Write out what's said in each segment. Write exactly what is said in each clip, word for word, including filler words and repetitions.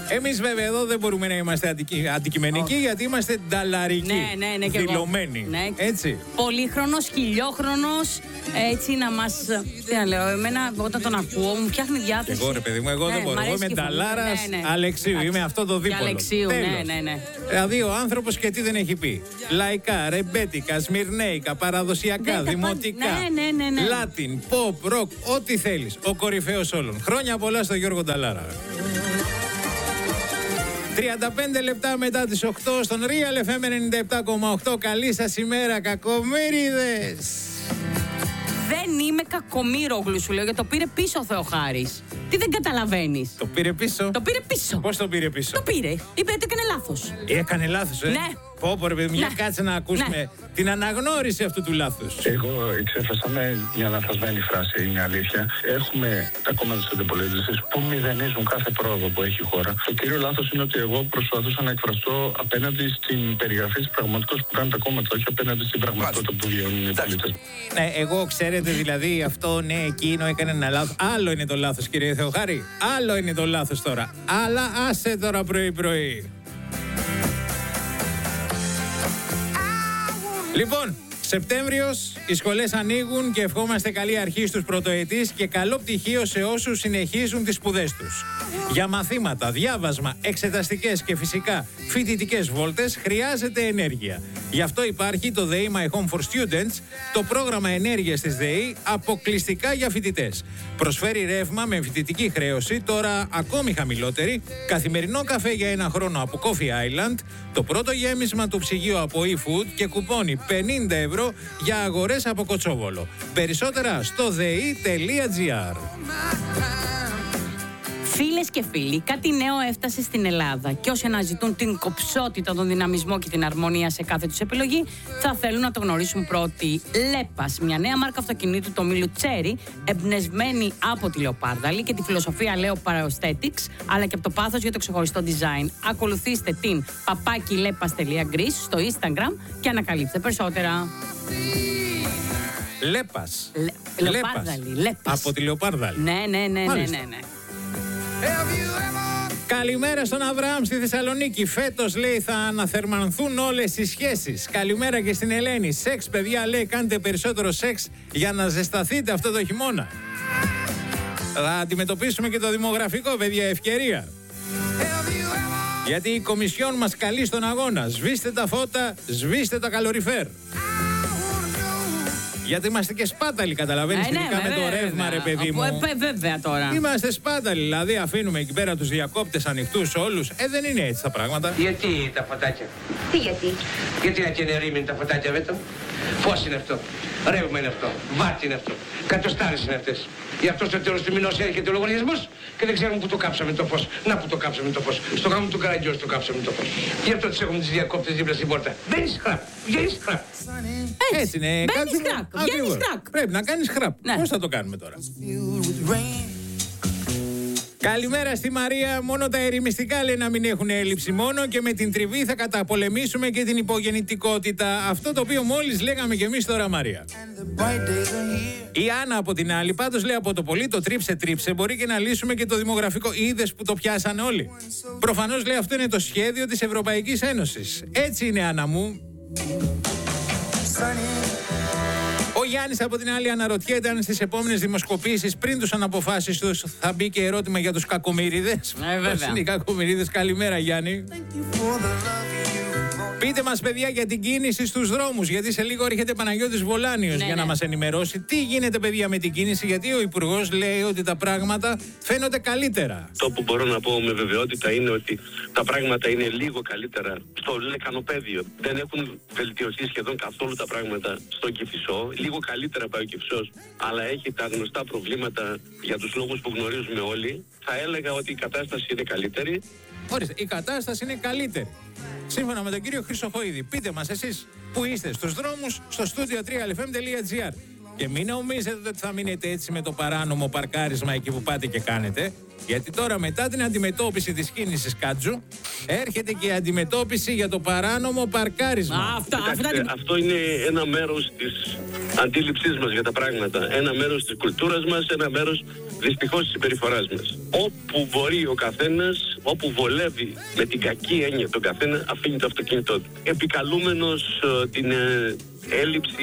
Εμείς βέβαια εδώ δεν μπορούμε να είμαστε αντικει... αντικειμενικοί oh. γιατί είμαστε νταλαρικοί. Ναι, ναι, ναι, δηλωμένοι. Ναι. Έτσι. Πολύχρονος, χιλιόχρονος, έτσι να μας. Τι να λέω, εμένα όταν τον ακούω μου φτιάχνει διάθεση. Εγώ ρε παιδί μου, εγώ ναι, δεν μπορώ. Εγώ είμαι νταλάρας ναι, ναι. Αλεξίου, είμαι αυτό το δίπολο. Αλεξίου, ναι, ναι, ναι. Δηλαδή ο άνθρωπος και τι δεν έχει πει. Λαϊκά, ρεμπέτικα, σμυρνέικα, παραδοσιακά, ναι, δημοτικά, ναι, ναι, ναι, ναι. Λάτιν, pop, rock, ό,τι θέλεις. Ο κορυφαίος όλων. Χρόνια πολλά στο Γιώργο Νταλάρα. τριάντα πέντε λεπτά μετά τις οκτώ στον Real εφ εμ ενενήντα επτά κόμμα οκτώ. Καλή σας ημέρα, κακομοίριδες. Δεν είμαι κακομοίρογλου, σου λέω, γιατί το πήρε πίσω ο Θεοχάρης. Τι δεν καταλαβαίνεις? Το πήρε πίσω. Το πήρε πίσω. Πώς το πήρε πίσω? Το πήρε. Είπε ότι έκανε λάθος. Έκανε λάθος, ε. Ναι. Πω, πω, ρε παιδί μου, για κάτσε να ακούσουμε ναι. την αναγνώριση αυτού του λάθους. Εγώ εξέφρασα με μια λανθασμένη φράση, είναι αλήθεια. Έχουμε τα κόμματα της αντιπολίτευσης που μηδενίζουν κάθε πρόοδο που έχει η χώρα. Το κύριο λάθος είναι ότι εγώ προσπαθούσα να εκφραστώ απέναντι στην περιγραφή της πραγματικότητας που κάνουν τα κόμματα, όχι απέναντι στην πραγματικότητα που βιώνουν οι πολίτες. Ναι, εγώ ξέρετε δηλαδή αυτό, ναι, εκείνο έκανε ένα λάθος. Άλλο είναι το λάθος, κύριε Θεοχάρη. Άλλο είναι το λάθος τώρα. Αλλά άσε τώρα πρωί-πρωί. Λοιπόν, Σεπτέμβριος, οι σχολές ανοίγουν και ευχόμαστε καλή αρχή στους πρωτοετής και καλό πτυχίο σε όσους συνεχίζουν τις σπουδές τους. Για μαθήματα, διάβασμα, εξεταστικές και φυσικά φοιτητικές βόλτες χρειάζεται ενέργεια. Γι' αυτό υπάρχει το ΔΕΗ My Home for Students, το πρόγραμμα ενέργειας της ΔΕΗ αποκλειστικά για φοιτητές. Προσφέρει ρεύμα με φοιτητική χρέωση, τώρα ακόμη χαμηλότερη, καθημερινό καφέ για ένα χρόνο από Coffee Island, το πρώτο γέμισμα του ψυγείου από eFood και κουπόνι πενήντα ευρώ για αγορές από Κοτσόβολο. Περισσότερα στο δei τελεία gr. Φίλες και φίλοι, κάτι νέο έφτασε στην Ελλάδα και όσοι αναζητούν την κοψότητα, τον δυναμισμό και την αρμονία σε κάθε τους επιλογή θα θέλουν να το γνωρίσουν πρώτοι. Λέπας, μια νέα μάρκα αυτοκινήτου του ομίλου Cherry, εμπνευσμένη από τη Λεοπάρδαλη και τη φιλοσοφία Leo Aesthetics, αλλά και από το πάθος για το ξεχωριστό design. Ακολουθήστε την παπάκι λέπας τελεία greece στο Instagram και ανακαλύψτε περισσότερα. Λέπας. Λε... Λεοπάρδαλη, Λέπας. Από τη Λεοπάρδαλη. Ναι, ναι, ναι, ναι, ναι, ναι. Καλημέρα στον Αβραάμ στη Θεσσαλονίκη. Φέτος, λέει, θα αναθερμανθούν όλες οι σχέσεις. Καλημέρα και στην Ελένη. Σεξ, παιδιά, λέει, κάντε περισσότερο σεξ για να ζεσταθείτε αυτό το χειμώνα. Θα αντιμετωπίσουμε και το δημογραφικό, παιδιά, ευκαιρία. Γιατί η Κομισιόν μας καλεί στον αγώνα. Σβήστε τα φώτα, σβήστε τα καλοριφέρ. Γιατί είμαστε και σπάταλοι, καταλαβαίνεις, ε, ναι, ειδικά με το ρεύμα, βέβαια, ρε παιδί μου. Ε, βέβαια τώρα. Είμαστε σπάταλοι, δηλαδή αφήνουμε εκεί πέρα τους διακόπτες ανοιχτούς όλους. Ε, δεν είναι έτσι τα πράγματα. Γιατί τα φωτάκια? Τι γιατί? Γιατί να κενερίμουν τα φωτάκια, βέτο? Φως είναι αυτό, ρεύμα είναι αυτό, βάτι είναι αυτό, κατοστάρες είναι αυτές. Γι' αυτό στο τέλος του μηνός έρχεται ο λογαριασμός και δεν ξέρουμε που το κάψαμε το φως. Να που το κάψαμε το φως. Στο γάμο του Καραγκιός το κάψαμε το φως. Γι' αυτό τις έχουμε τις διακόπτες δίπλα στην πόρτα. Μπαίνεις χραπ, βγαίνεις χραπ. Έτσι είναι. Μπαίνεις χραπ, βγαίνεις χραπ. Πρέπει να κάνεις χραπ. Ναι. Πώς θα το κάνουμε τώρα? Καλημέρα στη Μαρία. Μόνο τα ερημιστικά, λέει, να μην έχουν έλλειψη μόνο και με την τριβή θα καταπολεμήσουμε και την υπογεννητικότητα. Αυτό το οποίο μόλις λέγαμε κι εμείς τώρα, Μαρία. Η Άννα από την άλλη, πάντως, λέει, από το πολύ το τρίψε τρίψε μπορεί και να λύσουμε και το δημογραφικό. Είδες που το πιάσανε όλοι? Προφανώς, λέει, αυτό είναι το σχέδιο της Ευρωπαϊκής Ένωσης. Έτσι είναι, Άννα μου. Ο Γιάννης από την άλλη αναρωτιέται αν στις επόμενες δημοσκοπήσεις πριν τους αναποφάσεις τους θα μπει και ερώτημα για τους κακομοίριδες. Ε, βέβαια. Πώς είναι οι κακομοίριδες? Καλημέρα, Γιάννη. Πείτε μας, παιδιά, για την κίνηση στους δρόμους, γιατί σε λίγο έρχεται Παναγιώτης Βολάνιος ναι, για ναι. να μας ενημερώσει. Τι γίνεται, παιδιά, με την κίνηση, γιατί ο Υπουργός λέει ότι τα πράγματα φαίνονται καλύτερα. Το που μπορώ να πω με βεβαιότητα είναι ότι τα πράγματα είναι λίγο καλύτερα στο λεκανοπέδιο. Δεν έχουν βελτιωθεί σχεδόν καθόλου τα πράγματα στο Κηφισό. Λίγο καλύτερα πάει ο Κηφισός, αλλά έχει τα γνωστά προβλήματα για τους λόγους που γνωρίζουμε όλοι. Θα έλεγα ότι η κατάσταση είναι καλύτερη. Ορίστε, η κατάσταση είναι καλύτερη. Σύμφωνα με τον κύριο Χρυσοχοίδη. Πείτε μας εσείς που είστε στους δρόμους, στο στούντιο τρία ελ εφ εμ τελεία gr. Και μην νομίζετε ότι θα μείνετε έτσι με το παράνομο παρκάρισμα εκεί που πάτε και κάνετε. Γιατί τώρα μετά την αντιμετώπιση της κίνησης κάτζου έρχεται και η αντιμετώπιση για το παράνομο παρκάρισμα. Α, αυτά, αυτά... Ε, αυτό είναι ένα μέρος της αντίληψής μας για τα πράγματα. Ένα μέρος της κουλτούρας μας, ένα μέρος δυστυχώς της συμπεριφοράς μας. Όπου μπορεί ο καθένας, όπου βολεύει με την κακή έννοια τον καθένα, αφήνει το αυτοκίνητό του. Επικαλούμενος ε, την ε, έλλειψη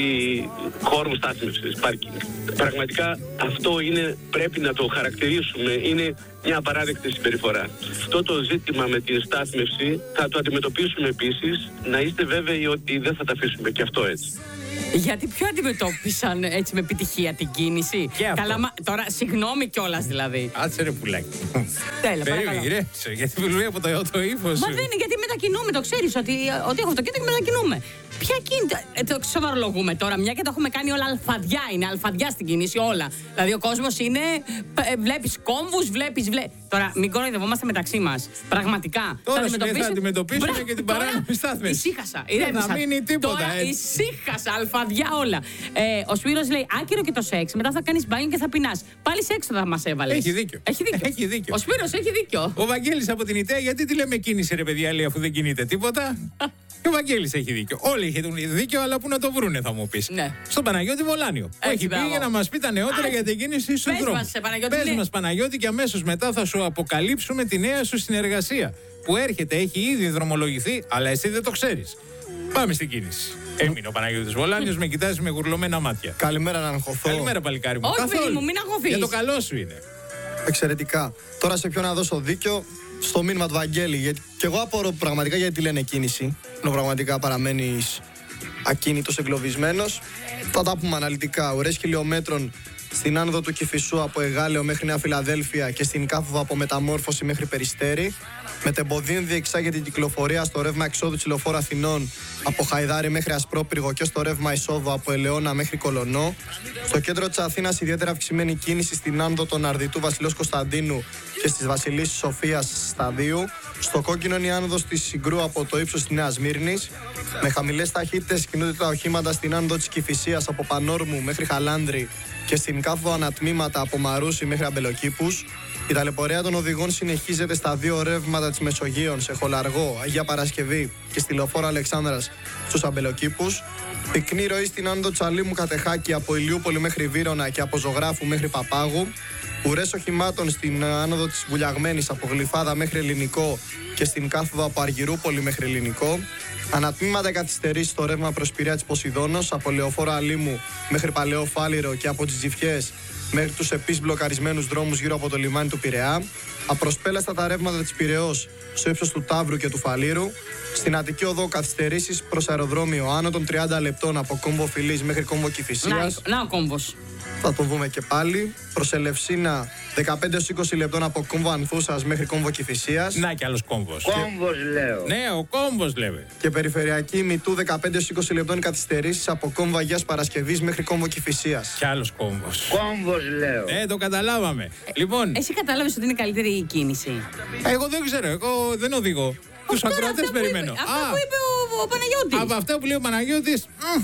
χώρου στάθμευσης, πάρκινγκ. Πραγματικά αυτό είναι, πρέπει να το χαρακτηρίσουμε, είναι μια απαράδεκτη συμπεριφορά. Αυτό το ζήτημα με την στάθμευση θα το αντιμετωπίσουμε επίσης, να είστε βέβαιοι ότι δεν θα τα αφήσουμε και αυτό έτσι. Γιατί ποιο αντιμετώπισαν έτσι με επιτυχία την κίνηση. Καλά, μα, τώρα συγγνώμη κιόλας δηλαδή. Άτσε ρε πουλάκι. Τέλεια, περίμενε, ηρέμησε, γιατί βλέπω το, το ύφος. Μα δεν είναι, γιατί μετακινούμε, το ξέρεις ότι, ότι έχω αυτοκίνητο και μετακινούμε. Ποια κίνητα, ε, το σοβαρολογούμε τώρα, μια και το έχουμε κάνει όλα αλφαδιά, είναι αλφαδιά στην κίνηση όλα. Δηλαδή ο κόσμος είναι, ε, βλέπεις κόμβους, βλέπεις, βλέ... Τώρα μην κοροϊδευόμαστε μεταξύ μας, πραγματικά. Τώρα θα αντιμετωπίσουμε, θα αντιμετωπίσουμε Μπρα... και την παράνομη στάθμευση. Ησύχασα, ηρέμησα. Να μείνει τίποτα, τώρα έτσι. Ησύχασα, αλφαδιά όλα. Ε, ο Σπύρος λέει, άκυρο και το σεξ, μετά θα κάνεις μπάνιο και θα πινάς. Πάλι σεξ θα μας έβαλες. Έχει δίκιο. Έχει δίκιο. Έχει δίκιο. Ο Σπύρος έχει δίκιο. Ο Βαγγέλης από την ΙΤΕΑ, γιατί τι λέμε κίνηση ρε παιδιά, λέει, αφού δεν κινείται τίποτα. Και ο Βαγγέλης έχει δίκιο. Όλοι έχετε δίκιο, αλλά πού να το βρούνε, θα μου πεις. Ναι. Στον Παναγιώτη Βολάνιο. Που έχει πει για να μας πει τα νεότερα για την κίνηση στους δρόμους. Πες μας, Παναγιώτη, και αμέσως μετά θα σου αποκαλύψουμε τη νέα σου συνεργασία. Που έρχεται, έχει ήδη δρομολογηθεί, αλλά εσύ δεν το ξέρεις. Πάμε στην κίνηση. Έμεινε ο Παναγιώτης Βολάνιος, με κοιτάζει με γουρλωμένα μάτια. Καλημέρα να αγχωθώ. Καλημέρα, παλικάρι μου. Όχι, παιδί μου, μην αγχωθείς. Για το καλό σου είναι. Εξαιρετικά. Τώρα σε ποιον να δώσω δίκιο, στο μήνυμα του Βαγγέλη. Γιατί και εγώ απορώ πραγματικά γιατί λένε κίνηση. Ενώ πραγματικά παραμένεις ακίνητος, εγκλωβισμένος. Θα τα πούμε αναλυτικά. Ουρές χιλιόμετρων στην άνοδο του Κηφισού από Εγάλεο μέχρι Νέα Φιλαδέλφια και στην Κάφοβα από Μεταμόρφωση μέχρι Περιστέρι. Μετεμποδίων διεξάγεται η κυκλοφορία στο ρεύμα εξόδου της Λεωφόρου Αθηνών από Χαϊδάρι μέχρι Ασπρόπυργο και στο ρεύμα εισόδου από Ελαιώνα μέχρι Κολονό. Στο κέντρο της Αθήνας ιδιαίτερα αυξημένη κίνηση στην άνοδο των Αρδιτού Βασιλός Κωνσταντίνου και στις Βασιλής Σοφίας Σταδίου. Στο κόκκινο είναι η άνοδος της Συγκρού από το ύψος της Νέας Σμύρνης. Με χαμηλές ταχύτητες κινούνται τα οχήματα στην άνοδο της Κηφισίας από Πανόρμου μέχρι Χαλάνδρη και στην Κάφοβα ανατμήματα από Μαρούσι μέχρι Αμπελοκήπους. Η ταλαιπωρία των οδηγών συνεχίζεται στα δύο ρεύματα της Μεσογείων, σε Χολαργό, Αγία Παρασκευή και στη Λεωφόρο Αλεξάνδρας στους Αμπελοκήπους. Πυκνή ροή στην άνοδο Τσαλίμου Κατεχάκη από Ηλιούπολη μέχρι Βύρωνα και από Ζωγράφου μέχρι Παπάγου. Ουρές οχημάτων στην άνοδο της Βουλιαγμένης από Γλυφάδα μέχρι Ελληνικό και στην Κάφοβα από Αργυρούπολη μέχρι Ελληνικό. Ανατμήματα καθυστερήσεις στο ρεύμα προς Πειραιά της Ποσειδώνος από Λεωφόρο Αλήμου μέχρι Παλαιό Φάληρο και από τις Τζιφιές μέχρι τους επίσης μπλοκαρισμένους δρόμους γύρω από το λιμάνι του Πειραιά. Απροσπέλαστα τα ρεύματα της Πειραιώς στο ύψος του Ταύρου και του Φαλήρου. Στην Αττική Οδό καθυστερήσεις προς αεροδρόμιο άνω των τριάντα λεπτών από Κόμβο Φιλής μέχρι Κόμβο Κηφισίας. Να, να ο κόμβος. Θα το δούμε και πάλι. Προς Ελευσίνα δεκαπέντε έως είκοσι λεπτών από Κόμβο Ανθούσας μέχρι Κόμβο Κηφισίας. Να κι άλλος κόμβος. Κόμβος λέω. Ναι, ο κόμβος λέμε. Και περιφερειακή Μητού δεκαπέντε έως είκοσι λεπτών καθυστερήσεις από Κόμβο Αγίας Παρασκευής μέχρι Κόμβο Κηφισίας. Κι άλλος κόμβος. Κόμβος λέω. Ε, το καταλάβαμε. Ε, λοιπόν. Εσύ κατάλαβες ότι είναι καλύτερη η κίνηση. Εγώ δεν ξέρω, εγώ δεν οδηγώ. Τους ακροατές περιμένω. Είπε, αυτά που είπε ο, ο Παναγιώτης. Από αυτά που λέει ο Παναγιώτης, μ,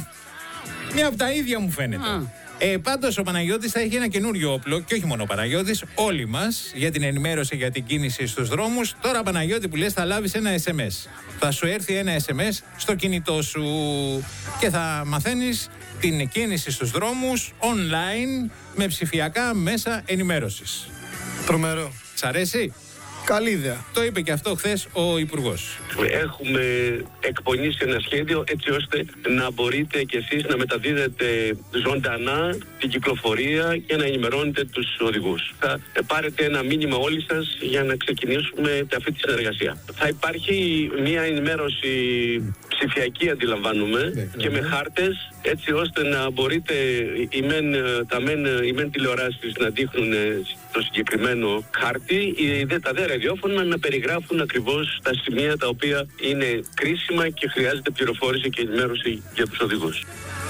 μία από τα ίδια μου φαίνεται. Α. Ε, πάντως ο Παναγιώτης θα έχει ένα καινούριο όπλο και όχι μόνο ο Παναγιώτης, όλοι μας για την ενημέρωση για την κίνηση στους δρόμους. Τώρα, Παναγιώτη, που λες, θα λάβεις ένα ες εμ ες. Θα σου έρθει ένα ες εμ ες στο κινητό σου και θα μαθαίνεις την κίνηση στους δρόμους online με ψηφιακά μέσα ενημέρωσης. Τρομερό. Σ' αρέσει? Καλή ιδέα. Το είπε και αυτό χθες ο Υπουργός. Έχουμε εκπονήσει ένα σχέδιο έτσι ώστε να μπορείτε κι εσείς να μεταδίδετε ζωντανά την κυκλοφορία και να ενημερώνετε τους οδηγούς. Θα πάρετε ένα μήνυμα όλοι σας για να ξεκινήσουμε αυτή τη συνεργασία. Θα υπάρχει μια ενημέρωση ψηφιακή, αντιλαμβάνουμε, ναι, και με χάρτες, έτσι ώστε να μπορείτε οι μεν, τα μεν, οι μεν τηλεοράσεις να δείχνουν το συγκεκριμένο χάρτη, οι δε, τα δε ραδιόφωνα να περιγράφουν ακριβώς τα σημεία τα οποία είναι κρίσιμα και χρειάζεται πληροφόρηση και ενημέρωση για τους οδηγούς.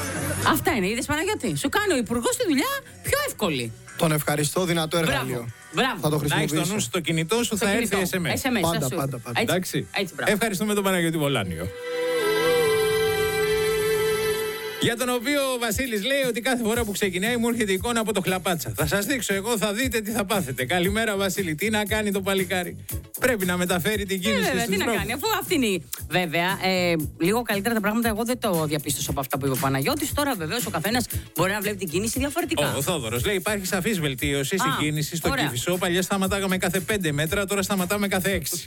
Αυτά είναι, είδες Παναγιώτη. Σου κάνει ο Υπουργός τη δουλειά πιο εύκολη. Τον ευχαριστώ, δυνατό εργαλείο. Μπράβο. Θα το Να έχεις χρησιμοποιήσω. το νου στο κινητό σου, Στο θα κινητό. έρθει ες εμ ες. ες εμ ες, Πάντα, θα σου. πάντα, πάντα. Έτσι, Εντάξει. έτσι, μπράβο. Ευχαριστούμε Ευχαριστούμε τον Παναγιώτη Βολάνιο. Για τον οποίο ο Βασίλης λέει ότι κάθε φορά που ξεκινάει μου έρχεται εικόνα από το χλαπάτσα. Θα σας δείξω εγώ, θα δείτε τι θα πάθετε. Καλημέρα Βασίλη, τι να κάνει το παλικάρι. Πρέπει να μεταφέρει την κίνηση. Ε, βέβαια, τι να κάνει, αφού αυτή είναι η. Βέβαια, ε, λίγο καλύτερα τα πράγματα εγώ δεν το διαπίστωσα από αυτά που είπε ο Παναγιώτης. Τώρα βεβαίως ο καθένας μπορεί να βλέπει την κίνηση διαφορετικά. Ο, ο Θόδωρος λέει: υπάρχει σαφής βελτίωση στην κίνηση στο Κηφισό. Παλιά σταματάγαμε κάθε πέντε μέτρα, τώρα σταματάμε κάθε έξι.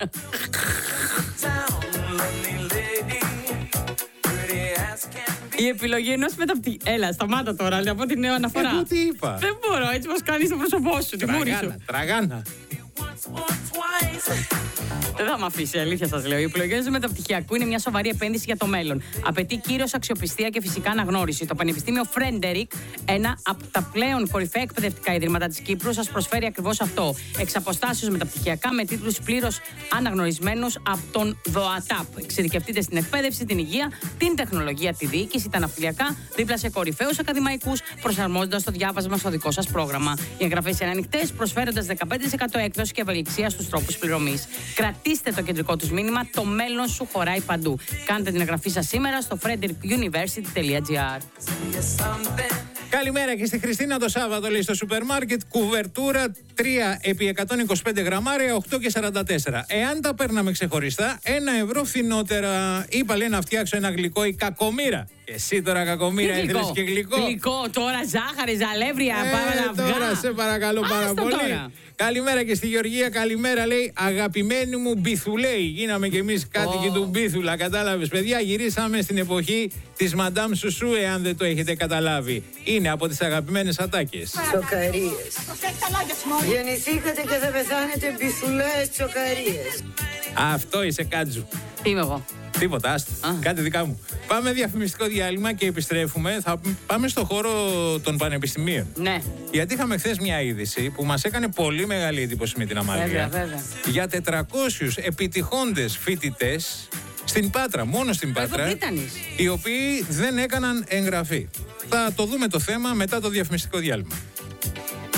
Η επιλογή ενός μεταπτυχίου. Έλα, σταμάτα τώρα, να πω την νέα αναφορά. Εγώ τι είπα. Δεν μπορώ, έτσι πως κάνεις το πρόσωπό σου, τη μούρη σου. Τραγάνα, τραγάνα. Δεν θα με αφήσει, αλήθεια σας λέω. Η επιλογή του μεταπτυχιακού είναι μια σοβαρή επένδυση για το μέλλον. Απαιτεί κύριος αξιοπιστία και φυσικά αναγνώριση. Το Πανεπιστήμιο Φρέντερικ, ένα από τα πλέον κορυφαία εκπαιδευτικά ιδρύματα της Κύπρου, σας προσφέρει ακριβώς αυτό. Εξ αποστάσεως μεταπτυχιακά με τίτλους πλήρως αναγνωρισμένους από τον ΔΟΑΤΑΠ. Εξειδικευτείτε στην εκπαίδευση, την υγεία, την τεχνολογία, τη διοίκηση, τα ναυτιλιακά, δίπλα σε κορυφαίους ακαδημαϊκούς, προσαρμόζοντας το διάβασμα στο δικό σας πρόγραμμα. Οι εγγραφές είναι ανοιχτές, προσφέροντας δεκαπέντε τοις εκατό έκδοση και ευελιξία στους τρόπους πληρωμής. Κρατήστε το κεντρικό τους μήνυμα: το μέλλον σου χωράει παντού. Κάντε την εγγραφή σας σήμερα στο frederick university τελεία gr. Καλημέρα και στη Χριστίνα το Σάββατο, λέει, στο σούπερ μάρκετ κουβερτούρα τρία επί εκατόν είκοσι πέντε γραμμάρια, οκτώ και σαράντα τέσσερα. Εάν τα παίρναμε ξεχωριστά, ένα ευρώ φθηνότερα. Είπα, λέει, να φτιάξω ένα γλυκό, η Κακομοίρα. Και εσύ τώρα, Κακομοίρα, ήθελες και γλυκό. Γλυκό, τώρα ζάχαρη, ζαλεύρια, ε, πάμε να βγάλω. Τώρα σε παρακαλώ πάρα πολύ. Τώρα. Καλημέρα και στη Γεωργία, καλημέρα, λέει, αγαπημένη μου Μπιθουλέη. Γίναμε κι εμείς κάτοικοι oh. του Μπίθουλα, κατάλαβες, παιδιά. Γυρίσαμε στην εποχή της Μαντάμ Σουσού, εάν δεν το έχετε καταλάβει. Είναι από τις αγαπημένες ατάκες. Τσοκαρίες. Γεννηθήκατε και θα πεθάνετε μπιθουλές τσοκαρίες. Αυτό είσαι, Κάτζου. Τι είμαι εγώ. Τίποτα, άστα. Ah. Κάτι δικά μου. Πάμε διαφημιστικό διάλειμμα και επιστρέφουμε. Θα πάμε στο χώρο των πανεπιστημίων. Ναι. Γιατί είχαμε χθες μια είδηση που μας έκανε πολύ μεγάλη εντύπωση με την Αμαλία. Βέβαια, βέβαια. Για τετρακόσιους επιτυχώντες φοιτητές στην Πάτρα, μόνο στην Πάτρα, οι οποίοι δεν έκαναν εγγραφή. Θα το δούμε το θέμα μετά το διαφημιστικό διάλειμμα.